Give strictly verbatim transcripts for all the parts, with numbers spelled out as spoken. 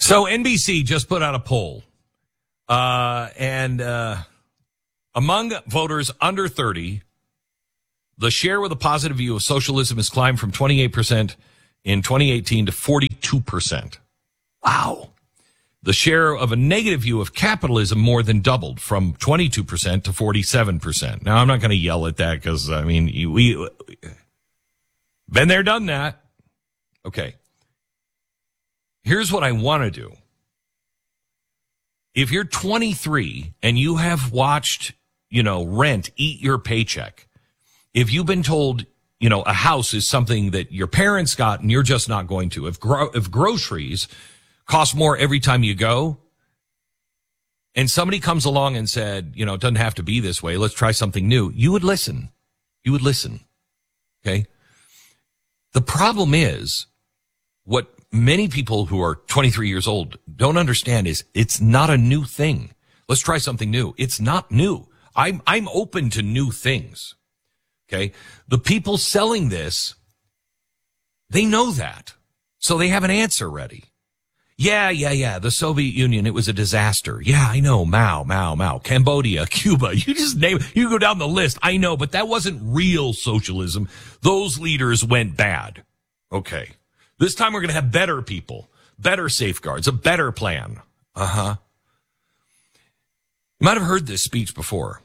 So N B C just put out a poll, uh, and uh, among voters under thirty, the share with a positive view of socialism has climbed from twenty-eight percent in twenty eighteen to forty-two percent. Wow. The share of a negative view of capitalism more than doubled from twenty-two percent to forty-seven percent. Now, I'm not going to yell at that because, I mean, we been there, done that. Okay. Here's what I want to do. If you're twenty-three and you have watched, you know, rent eat your paycheck, if you've been told, you know, a house is something that your parents got and you're just not going to, if gro- if groceries cost more every time you go, and somebody comes along and said, you know, it doesn't have to be this way, let's try something new, you would listen. You would listen. Okay? The problem is, what many people who are twenty-three years old don't understand is it's not a new thing. Let's try something new. It's not new. I'm, I'm open to new things. Okay. The people selling this, they know that. So they have an answer ready. Yeah, yeah, yeah. The Soviet Union, it was a disaster. Yeah, I know. Mao, Mao, Mao. Cambodia, Cuba. You just name it. You go down the list. I know, but that wasn't real socialism. Those leaders went bad. Okay. This time we're going to have better people, better safeguards, a better plan. Uh-huh. You might have heard this speech before.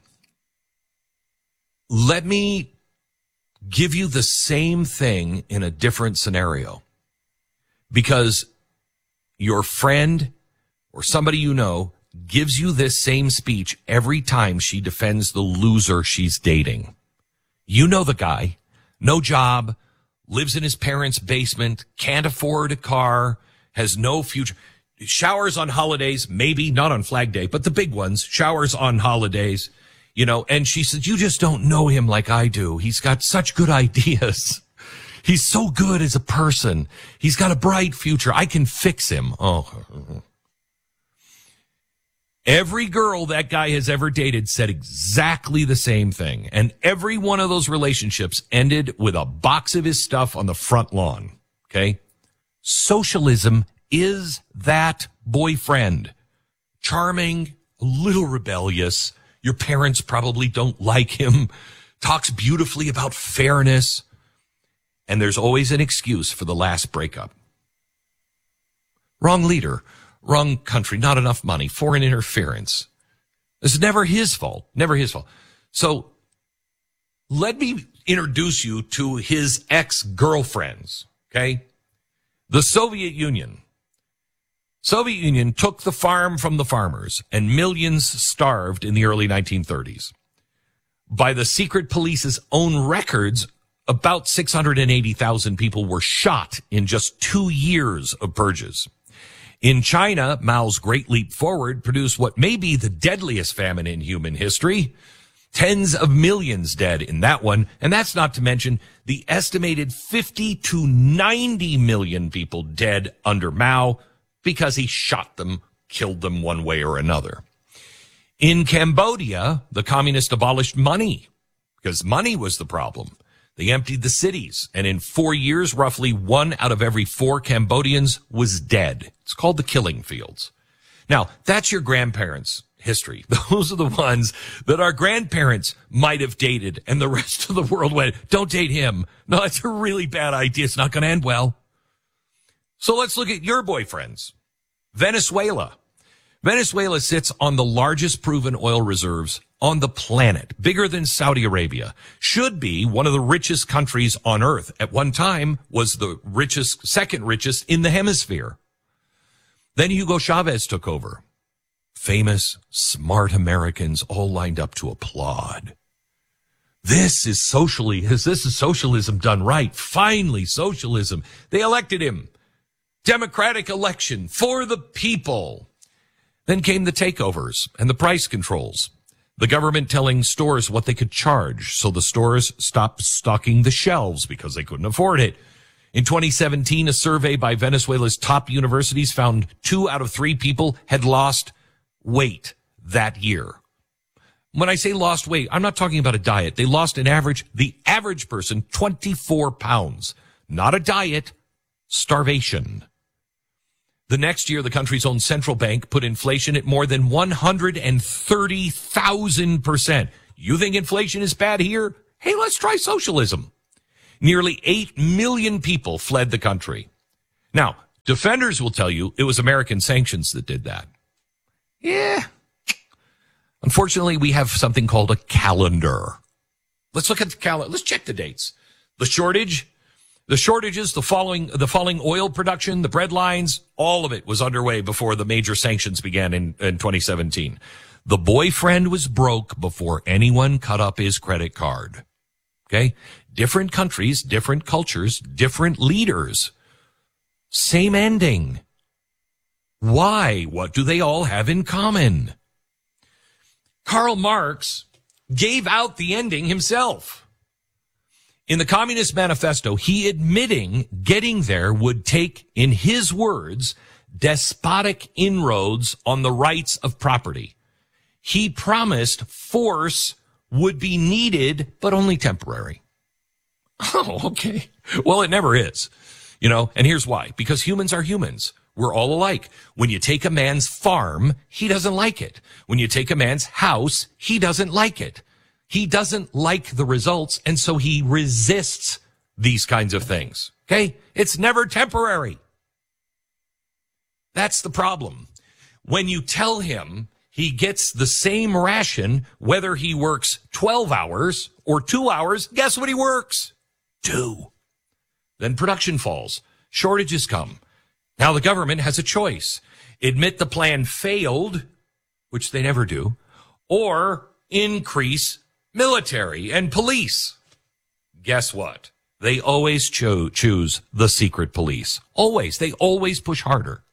Let me give you the same thing in a different scenario. Because your friend or somebody you know gives you this same speech every time she defends the loser she's dating. You know the guy, no job, lives in his parents' basement, can't afford a car, has no future, showers on holidays, maybe not on Flag Day, but the big ones, showers on holidays, you know, and she said, you just don't know him like I do. He's got such good ideas. He's so good as a person. He's got a bright future. I can fix him. Oh. Every girl that guy has ever dated said exactly the same thing. And every one of those relationships ended with a box of his stuff on the front lawn. Okay? Socialism is that boyfriend. Charming, a little rebellious. Your parents probably don't like him. Talks beautifully about fairness. And there's always an excuse for the last breakup. Wrong leader. Wrong country, not enough money, foreign interference. It's never his fault, never his fault. So let me introduce you to his ex-girlfriends, okay? The Soviet Union. Soviet Union took the farm from the farmers, and millions starved in the early nineteen thirties. By the secret police's own records, about six hundred eighty thousand people were shot in just two years of purges. In China, Mao's Great Leap Forward produced what may be the deadliest famine in human history. Tens of millions dead in that one. And that's not to mention the estimated fifty to ninety million people dead under Mao because he shot them, killed them one way or another. In Cambodia, the communists abolished money because money was the problem. They emptied the cities, and in four years, roughly one out of every four Cambodians was dead. It's called the killing fields. Now, that's your grandparents' history. Those are the ones that our grandparents might have dated, and the rest of the world went, don't date him. No, that's a really bad idea. It's not going to end well. So let's look at your boyfriends. Venezuela. Venezuela sits on the largest proven oil reserves on the planet, bigger than Saudi Arabia, should be one of the richest countries on earth. At one time was the richest, second richest in the hemisphere. Then Hugo Chavez took over. Famous, smart Americans all lined up to applaud. This is socially, this is socialism done right. Finally, socialism. They elected him. Democratic election for the people. Then came the takeovers and the price controls. The government telling stores what they could charge, so the stores stopped stocking the shelves because they couldn't afford it. In twenty seventeen, a survey by Venezuela's top universities found two out of three people had lost weight that year. When I say lost weight, I'm not talking about a diet. They lost an average, the average person, twenty-four pounds. Not a diet, starvation. The next year, the country's own central bank put inflation at more than one hundred thirty thousand percent. You think inflation is bad here? Hey, let's try socialism. Nearly eight million people fled the country. Now, defenders will tell you it was American sanctions that did that. Yeah. Unfortunately, we have something called a calendar. Let's look at the calendar. Let's check the dates. The shortage, the shortages, the falling, the falling oil production, the bread lines, all of it was underway before the major sanctions began in, in twenty seventeen. The boyfriend was broke before anyone cut up his credit card. Okay? Different countries, different cultures, different leaders. Same ending. Why? What do they all have in common? Karl Marx gave out the ending himself. In the Communist Manifesto, he admitting getting there would take, in his words, despotic inroads on the rights of property. He promised force would be needed, but only temporary. Oh, okay. Well, it never is. You know, and here's why. Because humans are humans. We're all alike. When you take a man's farm, he doesn't like it. When you take a man's house, he doesn't like it. He doesn't like the results, and so he resists these kinds of things. Okay? It's never temporary. That's the problem. When you tell him he gets the same ration whether he works twelve hours or two hours, guess what he works? Two. Then production falls. Shortages come. Now the government has a choice. Admit the plan failed, which they never do, or increase military and police. Guess what? They always cho- choose the secret police. Always. They always push harder.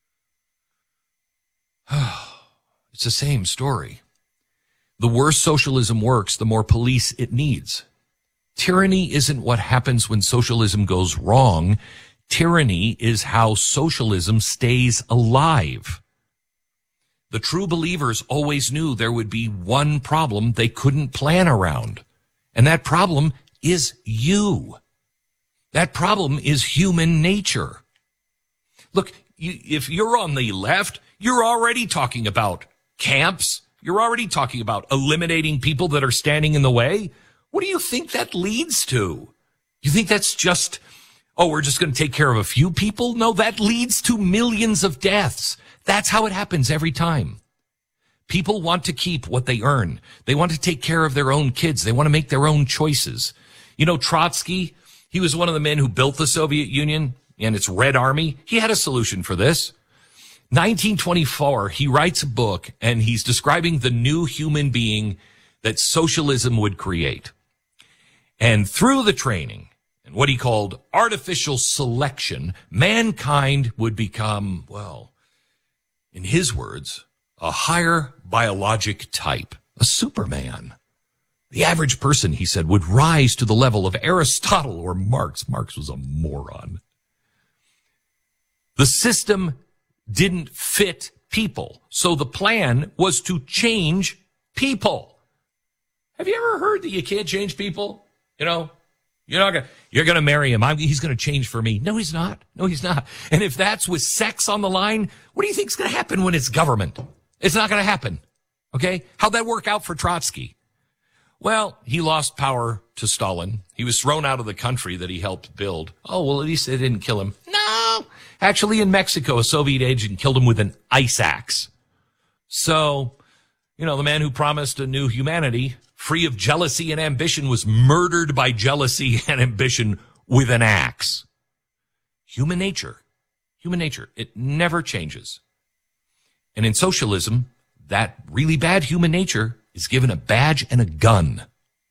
It's the same story. The worse socialism works, the more police it needs. Tyranny isn't what happens when socialism goes wrong. Tyranny is how socialism stays alive. The true believers always knew there would be one problem they couldn't plan around. And that problem is you. That problem is human nature. Look, you, if you're on the left, you're already talking about camps. You're already talking about eliminating people that are standing in the way. What do you think that leads to? You think that's just, oh, we're just going to take care of a few people? No, that leads to millions of deaths. That's how it happens every time. People want to keep what they earn. They want to take care of their own kids. They want to make their own choices. You know, Trotsky, he was one of the men who built the Soviet Union and its Red Army. He had a solution for this. nineteen twenty-four, he writes a book and he's describing the new human being that socialism would create. And through the training and what he called artificial selection, mankind would become, well, in his words, a higher biologic type, a Superman. The average person, he said, would rise to the level of Aristotle or Marx. Marx was a moron. The system didn't fit people, so the plan was to change people. Have you ever heard that you can't change people? You know, you're not gonna, you're gonna marry him. I'm, he's gonna change for me. No, he's not. No, he's not. And if that's with sex on the line, what do you think's gonna happen when it's government? It's not gonna happen. Okay? How'd that work out for Trotsky? Well, he lost power to Stalin. He was thrown out of the country that he helped build. Oh, well, at least they didn't kill him. No! Actually, in Mexico, a Soviet agent killed him with an ice axe. So, you know, the man who promised a new humanity, free of jealousy and ambition, was murdered by jealousy and ambition with an axe. Human nature. Human nature. It never changes. And in socialism, that really bad human nature is given a badge and a gun.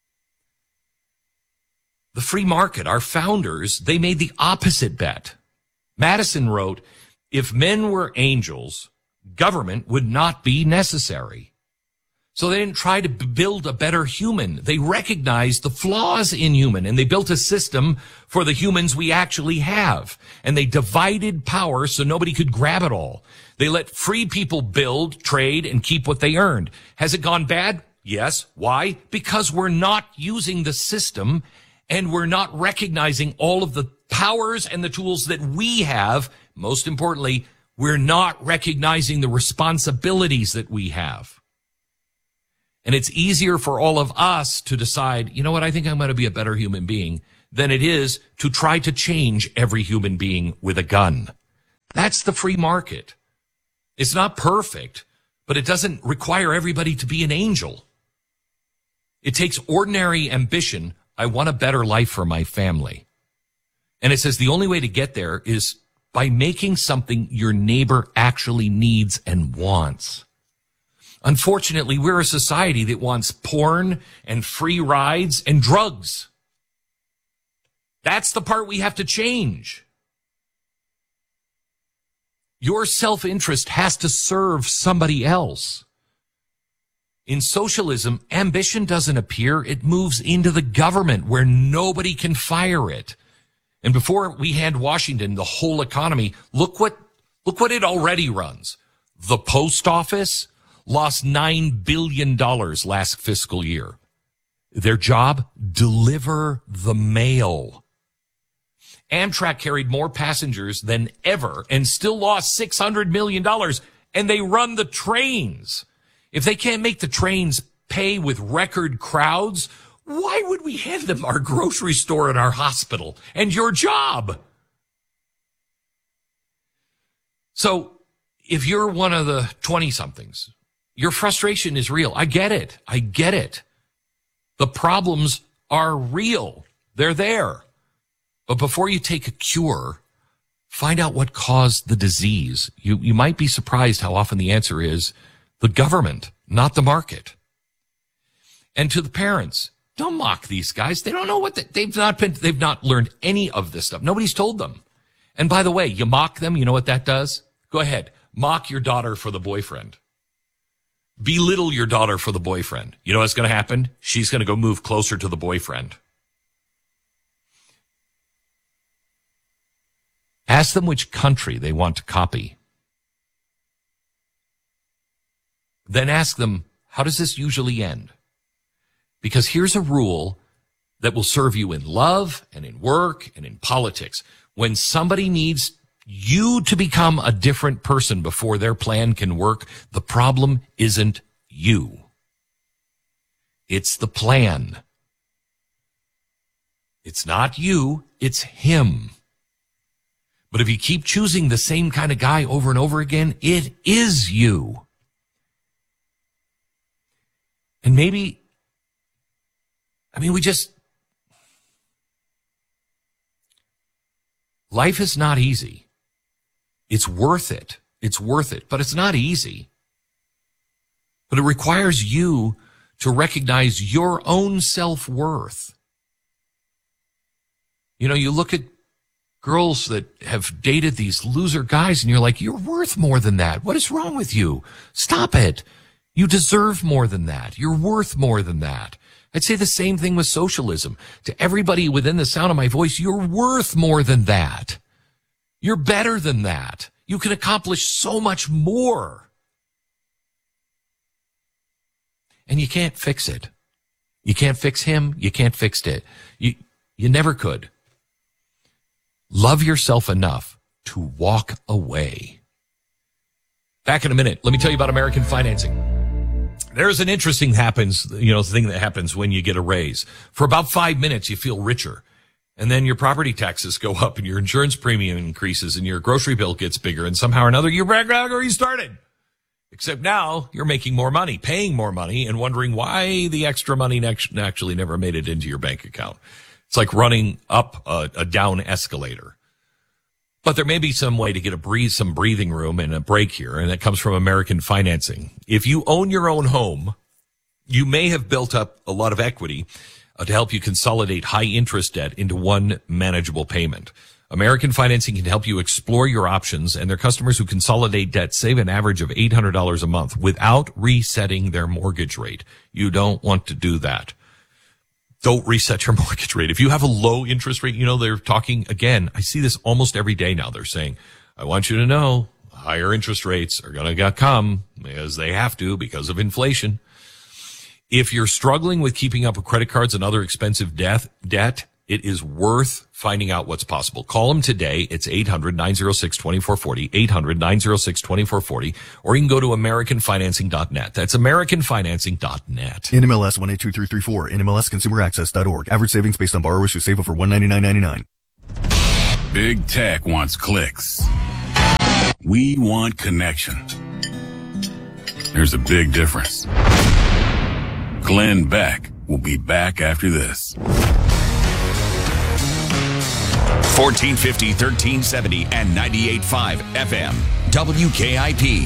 The free market, our founders, they made the opposite bet. Madison wrote, if men were angels, government would not be necessary. So they didn't try to build a better human. They recognized the flaws in human, and they built a system for the humans we actually have. And they divided power so nobody could grab it all. They let free people build, trade, and keep what they earned. Has it gone bad? Yes. Why? Because we're not using the system, and we're not recognizing all of the powers and the tools that we have. Most importantly, We're not recognizing the responsibilities that we have. And it's easier for all of us to decide, you know what, I think I'm going to be a better human being than it is to try to change every human being with a gun. That's the free market. It's not perfect, but it doesn't require everybody to be an angel. It takes ordinary ambition. I want a better life for my family. And it says the only way to get there is by making something your neighbor actually needs and wants. Unfortunately, we're a society that wants porn and free rides and drugs. That's the part we have to change. Your self-interest has to serve somebody else. In socialism, ambition doesn't appear. It moves into the government where nobody can fire it. And before we hand Washington the whole economy, look what, look what it already runs. The post office lost nine billion dollars last fiscal year. Their job, deliver the mail. Amtrak carried more passengers than ever and still lost six hundred million dollars, and they run the trains. If they can't make the trains pay with record crowds, why would we hand them our grocery store and our hospital and your job? So if you're one of the twenty-somethings, your frustration is real. I get it. I get it. The problems are real. They're there. But before you take a cure, find out what caused the disease. You, you might be surprised how often the answer is the government, not the market. And to the parents, don't mock these guys. They don't know what the, they've not been, they've not learned any of this stuff. Nobody's told them. And by the way, you mock them. You know what that does? Go ahead. Mock your daughter for the boyfriend. Belittle your daughter for the boyfriend. You know what's going to happen? She's going to go move closer to the boyfriend. Ask them which country they want to copy. Then ask them, how does this usually end? Because here's a rule that will serve you in love and in work and in politics. When somebody needs you to become a different person before their plan can work, the problem isn't you. It's the plan. It's not you, it's him. But if you keep choosing the same kind of guy over and over again, it is you. And maybe, I mean, we just, life is not easy. It's worth it. It's worth it, but it's not easy. But it requires you to recognize your own self-worth. You know, you look at girls that have dated these loser guys and you're like, you're worth more than that. What is wrong with you? Stop it. You deserve more than that. You're worth more than that. I'd say the same thing with socialism. To everybody within the sound of my voice, you're worth more than that. You're better than that. You can accomplish so much more. And you can't fix it. You can't fix him. You can't fix it. You, you never could. Love yourself enough to walk away. Back in a minute. Let me tell you about American Financing. There's an interesting happens, you know, thing that happens when you get a raise. For about five minutes, you feel richer. And then your property taxes go up and your insurance premium increases and your grocery bill gets bigger. And somehow or another, you're back where you started. Except now you're making more money, paying more money, and wondering why the extra money actually never made it into your bank account. It's like running up a, a down escalator. But there may be some way to get a breathe, some breathing room and a break here, and it comes from American Financing. If you own your own home, you may have built up a lot of equity uh, to help you consolidate high interest debt into one manageable payment. American Financing can help you explore your options, and their customers who consolidate debt save an average of eight hundred dollars a month without resetting their mortgage rate. You don't want to do that. Don't reset your mortgage rate. If you have a low interest rate, you know, they're talking again. I see this almost every day now. They're saying, I want you to know higher interest rates are going to come because they have to because of inflation. If you're struggling with keeping up with credit cards and other expensive debt, debt, It is worth finding out what's possible. Call them today. It's eight hundred, nine oh six, two four four zero, eight hundred, nine oh six, two four four zero, or you can go to american financing dot net. That's american financing dot net. N M L S one eight two three three four, N M L S consumer access dot org. Average savings based on borrowers who save over one hundred ninety-nine dollars and ninety-nine cents. Big tech wants clicks. We want connection. There's a big difference. Glenn Beck will be back after this. fourteen fifty, thirteen seventy, and ninety-eight point five F M. W K I P.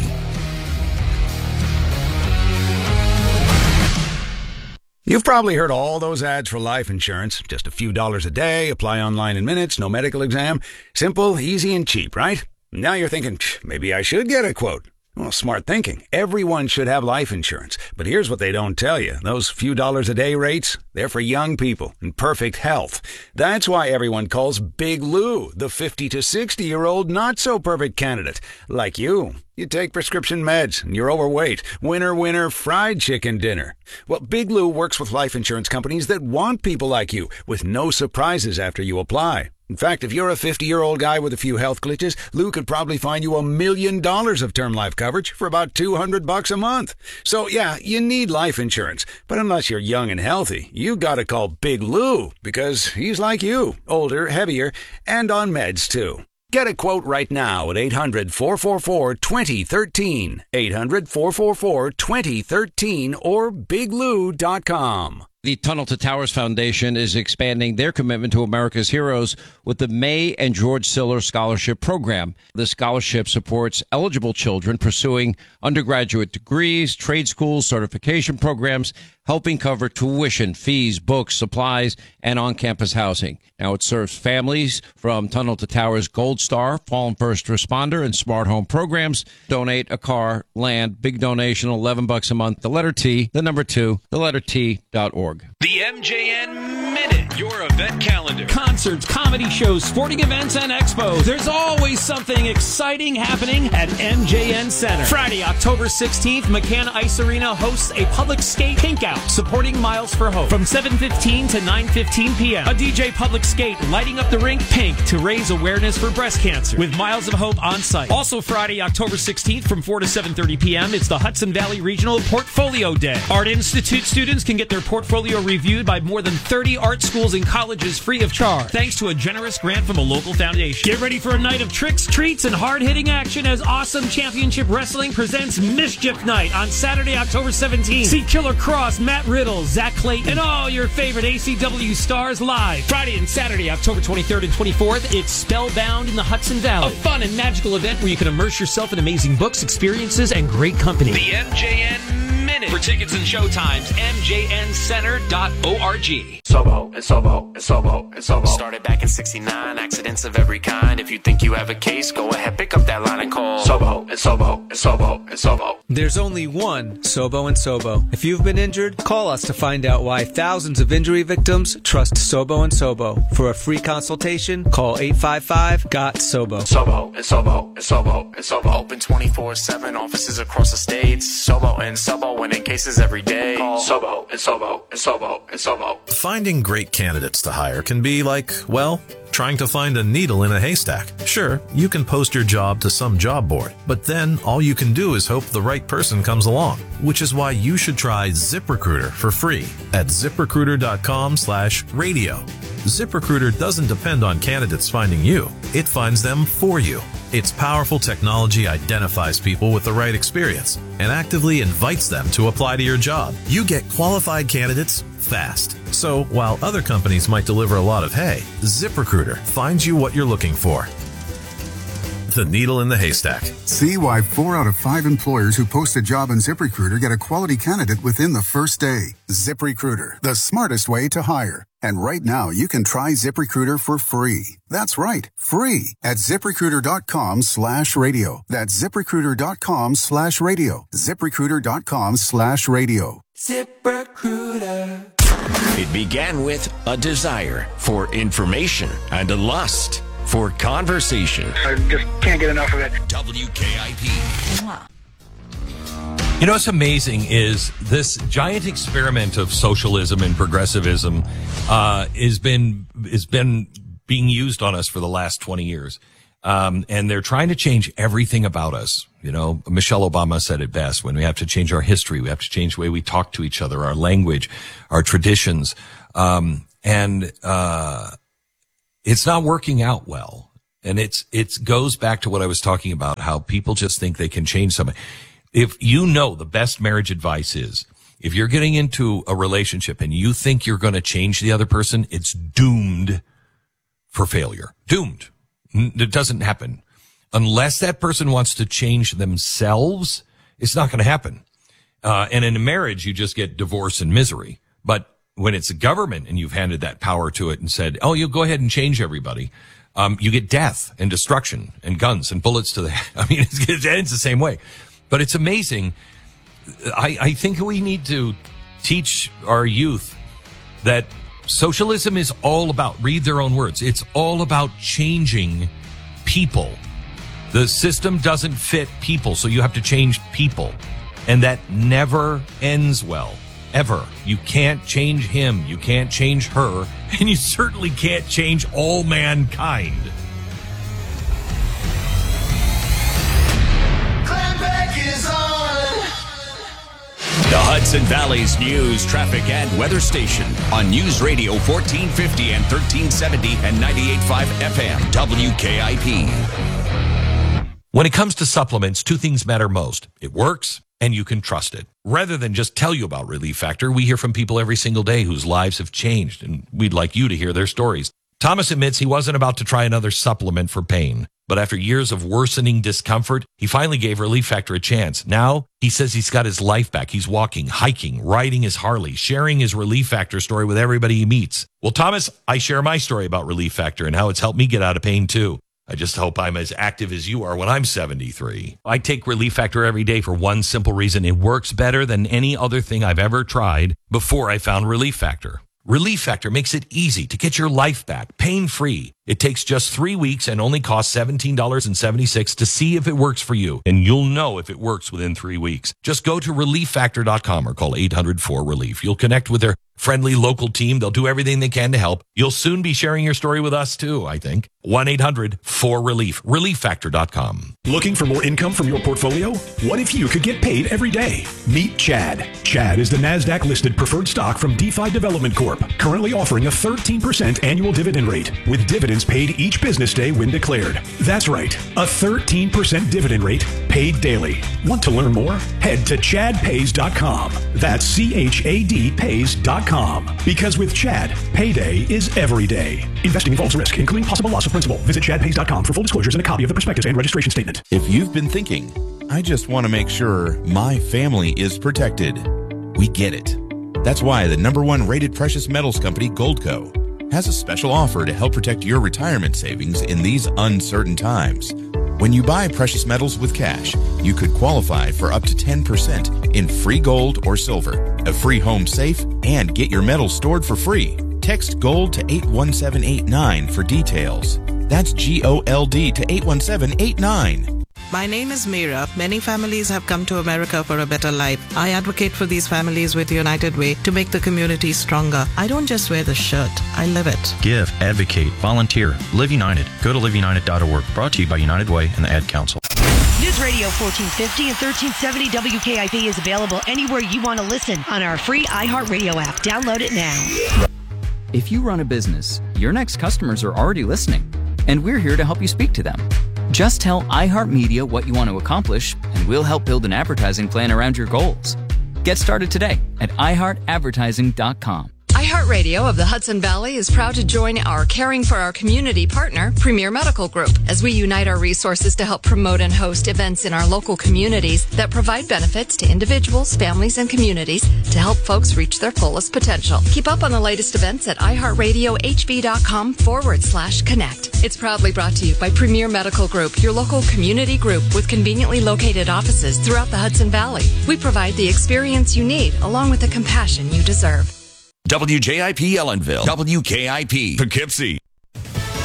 You've probably heard all those ads for life insurance. Just a few dollars a day, apply online in minutes, no medical exam. Simple, easy, and cheap, right? Now you're thinking, maybe I should get a quote. Well, smart thinking. Everyone should have life insurance. But here's what they don't tell you. Those few dollars a day rates, they're for young people in perfect health. That's why everyone calls Big Lou the fifty to sixty-year-old not-so-perfect candidate. Like you. You take prescription meds, and you're overweight. Winner, winner, fried chicken dinner. Well, Big Lou works with life insurance companies that want people like you, with no surprises after you apply. In fact, if you're a fifty-year-old guy with a few health glitches, Lou could probably find you a million dollars of term life coverage for about two hundred bucks a month. So, yeah, you need life insurance. But unless you're young and healthy, you gotta call Big Lou, because he's like you, older, heavier, and on meds, too. Get a quote right now at eight hundred, four four four, two oh one three, eight hundred, four four four, two oh one three, or big lou dot com. The Tunnel to Towers Foundation is expanding their commitment to America's heroes with the May and George Siller Scholarship Program. The scholarship supports eligible children pursuing undergraduate degrees, trade schools, certification programs, helping cover tuition, fees, books, supplies, and on-campus housing. Now, it serves families from Tunnel to Towers Gold Star, Fallen First Responder, and Smart Home programs. Donate a car, land, big donation, eleven bucks a month. The letter T, the number two, the letter T dot org. The M J N Minute, your event calendar. Concerts, comedy shows, sporting events, and expos. There's always something exciting happening at M J N Center. Friday, October sixteenth, McCann Ice Arena hosts a public skate pink out supporting Miles for Hope from seven fifteen to nine fifteen p.m. A D J public skate lighting up the rink pink to raise awareness for breast cancer with Miles of Hope on site. Also Friday, October sixteenth from four to seven thirty p.m. it's the Hudson Valley Regional Portfolio Day. Art Institute students can get their portfolio reviewed by more than thirty art schools and colleges free of charge, thanks to a generous grant from a local foundation. Get ready for a night of tricks, treats, and hard-hitting action as Awesome Championship Wrestling presents Mischief Night on Saturday, October seventeenth. See Killer Cross, Matt Riddle, Zach Clayton, and all your favorite A C W stars live. Friday and Saturday, October twenty-third and twenty-fourth, it's Spellbound in the Hudson Valley. A fun and magical event where you can immerse yourself in amazing books, experiences, and great company. The M J N Minute. For tickets and showtimes, m j n center dot org. Sobo, and Sobo, and Sobo, and Sobo. Started back in sixty-nine, accidents of every kind. If you think you have a case, go ahead, pick up that line and call. Sobo, and Sobo, and Sobo, and Sobo. There's only one Sobo and Sobo. If you've been injured, call us to find out why thousands of injury victims trust Sobo and Sobo. For a free consultation, call eight five five, G O T, SOBO. Sobo, and Sobo, and Sobo, and Sobo. Open twenty-four seven, offices across the states. Sobo and Sobo, winning cases every day. Call Sobo, and Sobo, and Sobo, and Sobo. Finding great candidates to hire can be like, well, trying to find a needle in a haystack. Sure, you can post your job to some job board, but then all you can do is hope the right person comes along, which is why you should try ZipRecruiter for free at ziprecruiter.com slash radio. ZipRecruiter doesn't depend on candidates finding you. It finds them for you. Its powerful technology identifies people with the right experience and actively invites them to apply to your job. You get qualified candidates fast. So while other companies might deliver a lot of hay, ZipRecruiter finds you what you're looking for. The needle in the haystack. See why four out of five employers who post a job on ZipRecruiter get a quality candidate within the first day. ZipRecruiter, the smartest way to hire. And right now, you can try ZipRecruiter for free. That's right, free at ZipRecruiter.com slash radio. That's ZipRecruiter.com slash radio. ZipRecruiter.com slash radio. ZipRecruiter. It began with a desire for information and a lust for conversation. I just can't get enough of it. W K I P. You know what's amazing is this giant experiment of socialism and progressivism uh, has been has been being used on us for the last twenty years. Um, and they're trying to change everything about us. You know, Michelle Obama said it best. When we have to change our history, we have to change the way we talk to each other, our language, our traditions. Um, and, uh, it's not working out well. And it's, it goes back to what I was talking about, how people just think they can change somebody. If you know the best marriage advice is, if you're getting into a relationship and you think you're going to change the other person, it's doomed for failure. Doomed. It doesn't happen. Unless that person wants to change themselves, it's not going to happen. Uh, and in a marriage, you just get divorce and misery. But when it's a government and you've handed that power to it and said, oh, you go ahead and change everybody, um, you get death and destruction and guns and bullets to the head. I mean, it's, it ends the same way. But it's amazing. I, I think we need to teach our youth that socialism is all about, read their own words, it's all about changing people. The system doesn't fit people, so you have to change people. And that never ends well, ever. You can't change him, you can't change her, and you certainly can't change all mankind. Glenn Beck is on. The Hudson Valley's news, traffic, and weather station on News Radio fourteen fifty and thirteen seventy and ninety-eight point five F M W K I P. When it comes to supplements, two things matter most. It works, and you can trust it. Rather than just tell you about Relief Factor, we hear from people every single day whose lives have changed, and we'd like you to hear their stories. Thomas admits he wasn't about to try another supplement for pain, but after years of worsening discomfort, he finally gave Relief Factor a chance. Now, he says he's got his life back. He's walking, hiking, riding his Harley, sharing his Relief Factor story with everybody he meets. Well, Thomas, I share my story about Relief Factor and how it's helped me get out of pain, too. I just hope I'm as active as you are when I'm seventy-three. I take Relief Factor every day for one simple reason. It works better than any other thing I've ever tried before I found Relief Factor. Relief Factor makes it easy to get your life back, pain-free. It takes just three weeks and only costs seventeen dollars and seventy-six cents to see if it works for you. And you'll know if it works within three weeks. Just go to relief factor dot com or call eight hundred four relief. You'll connect with their friendly local team. They'll do everything they can to help. You'll soon be sharing your story with us, too, I think. one eight hundred four relief. relief factor dot com. Looking for more income from your portfolio? What if you could get paid every day? Meet Chad. Chad is the NASDAQ-listed preferred stock from DeFi Development Corp, currently offering a thirteen percent annual dividend rate, with dividends paid each business day when declared. That's right, a thirteen percent dividend rate paid daily. Want to learn more? Head to chad pays dot com. That's C H A D pays dot com. Because with Chad, payday is every day. Investing involves risk, including possible loss of principal. Visit chad pays dot com for full disclosures and a copy of the prospectus and registration statement. If you've been thinking, I just want to make sure my family is protected, we get it. That's why the number one rated precious metals company, Goldco, has a special offer to help protect your retirement savings in these uncertain times. When you buy precious metals with cash, you could qualify for up to ten percent in free gold or silver, a free home safe, and get your metals stored for free. Text GOLD to eight one seven eight nine for details. That's G O L D to eight one seven eight nine. My name is Meera. Many families have come to America for a better life. I advocate for these families with United Way to make the community stronger. I don't just wear the shirt, I live it. Give, advocate, volunteer, Live United. Go to live united dot org. Brought to you by United Way and the Ad Council. News Radio fourteen fifty and thirteen seventy W K I P is available anywhere you want to listen on our free iHeartRadio app. Download it now. If you run a business, your next customers are already listening, and we're here to help you speak to them. Just tell iHeartMedia what you want to accomplish, and we'll help build an advertising plan around your goals. Get started today at i heart advertising dot com. iHeartRadio of the Hudson Valley is proud to join our Caring for Our Community partner, Premier Medical Group, as we unite our resources to help promote and host events in our local communities that provide benefits to individuals, families, and communities to help folks reach their fullest potential. Keep up on the latest events at iHeartRadioHV.com forward slash connect. It's proudly brought to you by Premier Medical Group, your local community group with conveniently located offices throughout the Hudson Valley. We provide the experience you need along with the compassion you deserve. W J I P Ellenville, W K I P Poughkeepsie.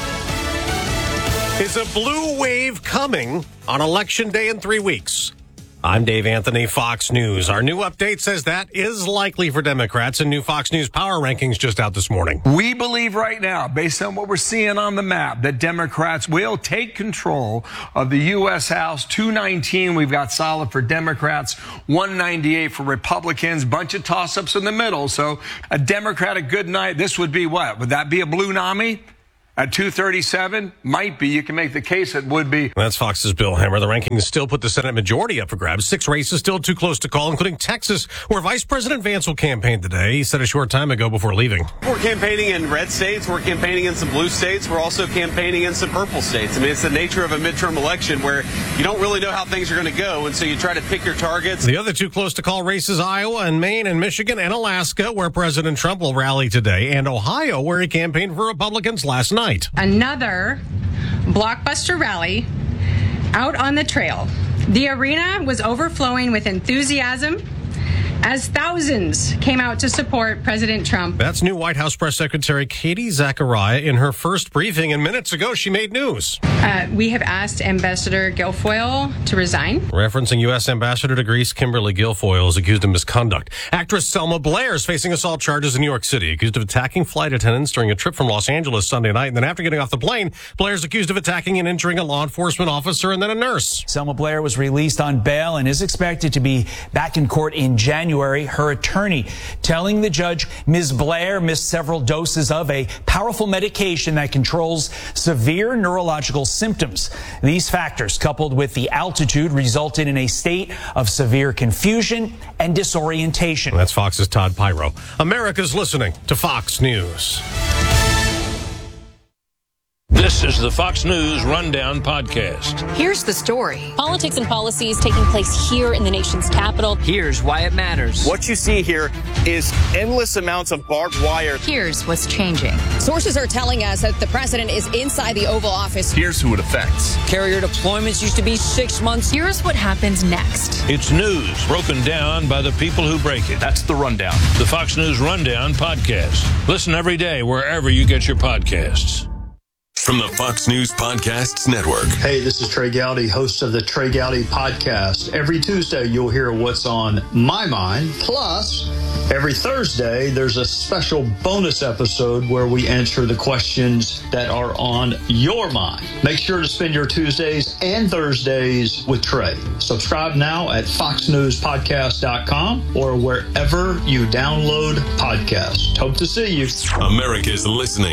Is a blue wave coming on Election Day in three weeks? I'm Dave Anthony, Fox News. Our new update says that is likely for Democrats, and new Fox News power rankings just out this morning. We believe right now, based on what we're seeing on the map, that Democrats will take control of the U S House. two nineteen we've got solid for Democrats, one ninety-eight for Republicans, bunch of toss-ups in the middle. So a Democratic good night, this would be what? Would that be a blue NAMI? At two thirty-seven, might be. You can make the case it would be. That's Fox's Bill Hammer. The rankings still put the Senate majority up for grabs. Six races still too close to call, including Texas, where Vice President Vance will campaign today. He said a short time ago before leaving. We're campaigning in red states. We're campaigning in some blue states. We're also campaigning in some purple states. I mean, it's the nature of a midterm election where you don't really know how things are going to go, and so you try to pick your targets. The other two close to call races, Iowa and Maine and Michigan and Alaska, where President Trump will rally today, and Ohio, where he campaigned for Republicans last night. Another blockbuster rally out on the trail. The arena was overflowing with enthusiasm as thousands came out to support President Trump. That's new White House Press Secretary Katie Zachariah in her first briefing, and minutes ago she made news. Uh, we have asked Ambassador Guilfoyle to resign. Referencing U S Ambassador to Greece Kimberly Guilfoyle is accused of misconduct. Actress Selma Blair is facing assault charges in New York City, accused of attacking flight attendants during a trip from Los Angeles Sunday night. And then after getting off the plane, Blair is accused of attacking and injuring a law enforcement officer and then a nurse. Selma Blair was released on bail and is expected to be back in court in January. Her attorney telling the judge Miz Blair missed several doses of a powerful medication that controls severe neurological symptoms. These factors, coupled with the altitude, resulted in a state of severe confusion and disorientation. That's Fox's Todd Pyro. America's listening to Fox News. This is the Fox News Rundown Podcast. Here's the story. Politics and policies taking place here in the nation's capital. Here's why it matters. What you see here is endless amounts of barbed wire. Here's what's changing. Sources are telling us that the president is inside the Oval Office. Here's who it affects. Carrier deployments used to be six months. Here's what happens next. It's news broken down by the people who break it. That's the Rundown. The Fox News Rundown Podcast. Listen every day wherever you get your podcasts. From the Fox News Podcasts Network. Hey, this is Trey Gowdy, host of the Trey Gowdy Podcast. Every Tuesday, you'll hear what's on my mind. Plus, every Thursday, there's a special bonus episode where we answer the questions that are on your mind. Make sure to spend your Tuesdays and Thursdays with Trey. Subscribe now at fox news podcast dot com or wherever you download podcasts. Hope to see you. America's listening.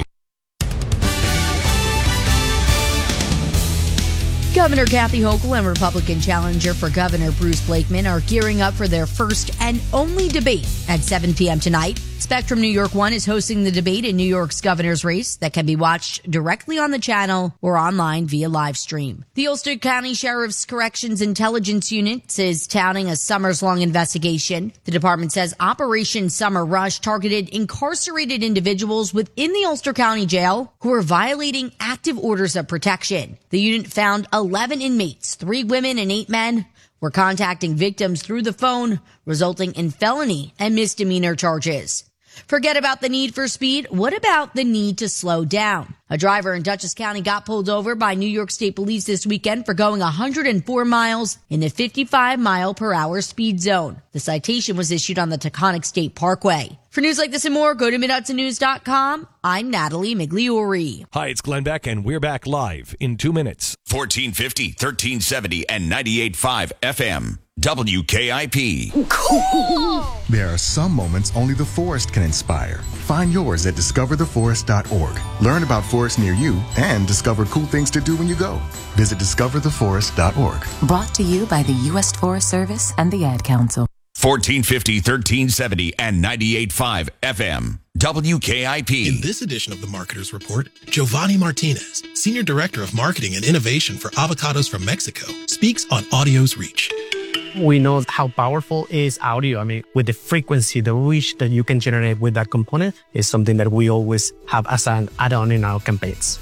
Governor Kathy Hochul and Republican challenger for Governor Bruce Blakeman are gearing up for their first and only debate at seven p.m. tonight. Spectrum New York one is hosting the debate in New York's governor's race that can be watched directly on the channel or online via live stream. The Ulster County Sheriff's Corrections Intelligence Unit is touting a summers-long investigation. The department says Operation Summer Rush targeted incarcerated individuals within the Ulster County Jail who were violating active orders of protection. The unit found eleven inmates, three women and eight men, were contacting victims through the phone, resulting in felony and misdemeanor charges. Forget about the need for speed. What about the need to slow down? A driver in Dutchess County got pulled over by New York State Police this weekend for going one hundred four miles in the fifty-five mile per hour speed zone. The citation was issued on the Taconic State Parkway. For news like this and more, go to mid hudson news dot com. I'm Natalie Migliori. Hi, it's Glenn Beck, and we're back live in two minutes. fourteen fifty, thirteen seventy, and ninety-eight point five F M. W K I P. Cool! There are some moments only the forest can inspire. Find yours at discover the forest dot org. Learn about forests near you and discover cool things to do when you go. Visit discover the forest dot org. Brought to you by the U S Forest Service and the Ad Council. fourteen fifty, thirteen seventy, and ninety-eight point five F M. W K I P. In this edition of the Marketer's Report, Giovanni Martinez, Senior Director of Marketing and Innovation for Avocados from Mexico, speaks on audio's reach. We know how powerful is audio. I mean, with the frequency, the reach that you can generate with that component is something that we always have as an add-on in our campaigns.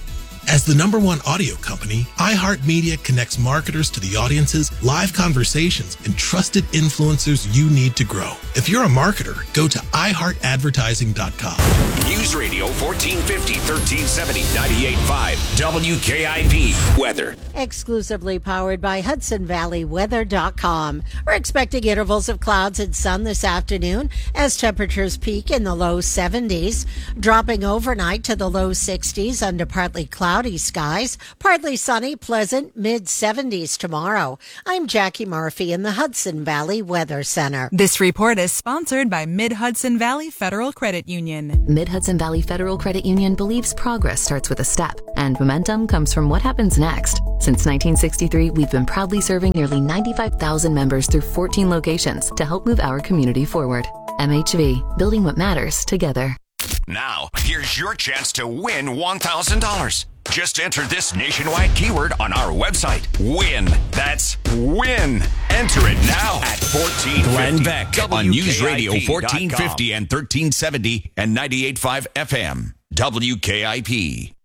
As the number one audio company, iHeartMedia connects marketers to the audiences, live conversations, and trusted influencers you need to grow. If you're a marketer, go to i heart advertising dot com. News Radio fourteen fifty, thirteen seventy, ninety-eight point five W K I P weather. Exclusively powered by Hudson Valley Weather dot com. We're expecting intervals of clouds and sun this afternoon as temperatures peak in the low seventies, dropping overnight to the low sixties under partly cloudy skies, partly sunny, pleasant mid seventies tomorrow. I'm Jackie Murphy in the Hudson Valley Weather Center. This report is sponsored by Mid-Hudson Valley Federal Credit Union. Mid-Hudson Valley Federal Credit Union believes progress starts with a step, and momentum comes from what happens next. Since nineteen sixty-three, we've been proudly serving nearly ninety-five thousand members through fourteen locations to help move our community forward. M H V, building what matters together. Now, here's your chance to win one thousand dollars. Just enter this nationwide keyword on our website. WIN. That's WIN. Enter it now at fourteen fifty. Glenn Beck on News Radio fourteen fifty and thirteen seventy and ninety-eight point five F M. W K I P.